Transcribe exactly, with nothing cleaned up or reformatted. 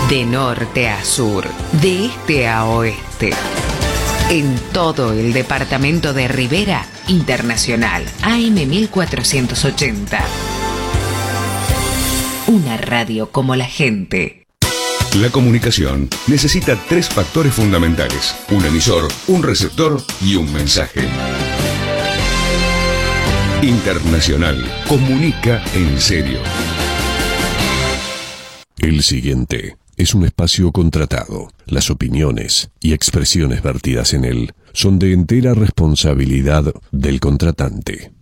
De norte a sur, de este a oeste. En todo el departamento de Rivera, Internacional, A M mil cuatrocientos ochenta. Una radio como la gente. La comunicación necesita tres factores fundamentales: un emisor, un receptor y un mensaje. Internacional comunica en serio. El siguiente es un espacio contratado. Las opiniones y expresiones vertidas en él son de entera responsabilidad del contratante.